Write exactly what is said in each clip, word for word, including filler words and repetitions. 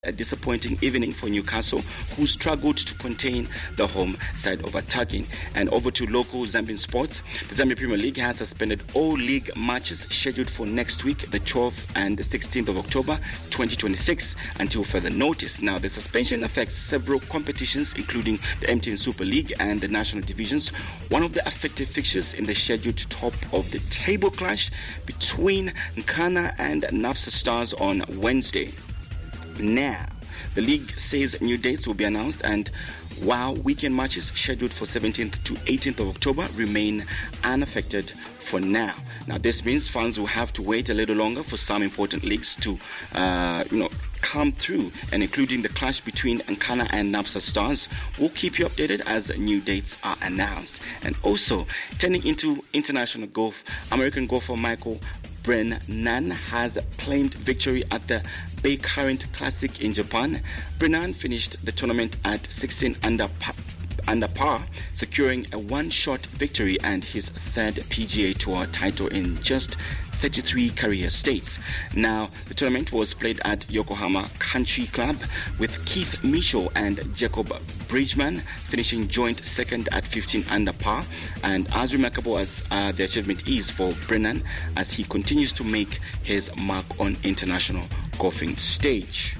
A disappointing evening for Newcastle, who struggled to contain the home side of attacking. And over to local Zambian sports. The Zambia Premier League has suspended all league matches scheduled for next week, the twelfth and the sixteenth of October twenty twenty-six, until further notice. Now, the suspension affects several competitions, including the M T N Super League and the national divisions. One of the affected fixtures in the scheduled top of the table clash between Nkana and Napsa Stars on Wednesday. Now, the league says new dates will be announced, and while weekend matches scheduled for seventeenth to eighteenth of October remain unaffected for now. Now, this means fans will have to wait a little longer for some important leagues to, uh, you know, come through, and including the clash between Nkana and Napsa Stars. We'll keep you updated as new dates are announced. And also, turning into international golf, American golfer Michael Brennan has claimed victory at the Bay Current Classic in Japan. Brennan finished the tournament at sixteen under par, under par, securing a one-shot victory and his third P G A Tour title in just thirty-three career states. Now, the tournament was played at Yokohama Country Club, with Keith Mitchell and Jacob Bridgman finishing joint second at fifteen under par. And as remarkable as uh, the achievement is for Brennan, as he continues to make his mark on international golfing stage.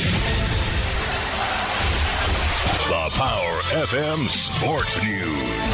The Power F M Sports News.